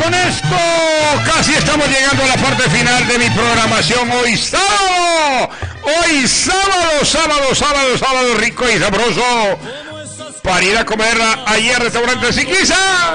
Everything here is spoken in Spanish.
con esto casi estamos llegando a la parte final de mi programación hoy sábado. Hoy sábado rico y sabroso para ir a comer allí al restaurante Siquisa.